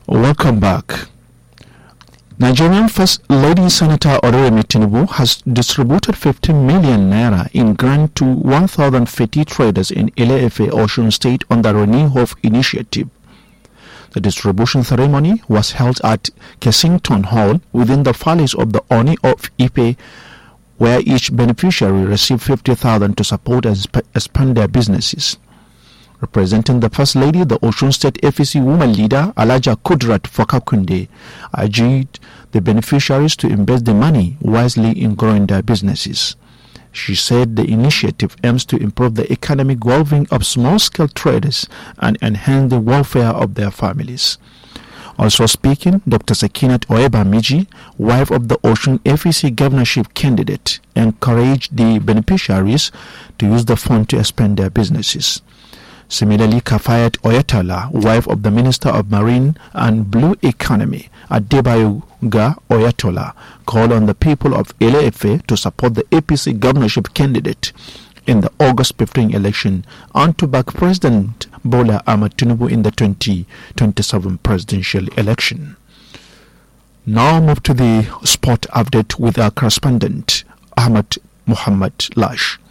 Welcome back. Nigerian First Lady Senator Oremi Tinubu has distributed 15 million naira in grant to 1,050 traders in Ile-Ife, Osun State under Renew Hope initiative. The distribution ceremony was held at Kensington Hall within the palace of the Oni of Ife, where each beneficiary received 50,000 to support and expand their businesses. Representing the First Lady, the Osun State APC woman leader, Alhaja Kudrat Fokakunde, urged the beneficiaries to invest the money wisely in growing their businesses. She said the initiative aims to improve the economic well-being of small-scale traders and enhance the welfare of their families. Also speaking, Dr. Sekinat Oyebamiji, wife of the Osun APC governorship candidate, encouraged the beneficiaries to use the fund to expand their businesses. Similarly, Kafayat Oyetola, wife of the Minister of Marine and Blue Economy, Adebayoga Oyetola, called on the people of Ile-Ife to support the APC governorship candidate in the August 15 election and to back President Bola Ahmed Tinubu in the 2027 presidential election. Now move to the sport update with our correspondent, Ahmed Muhammad Lash.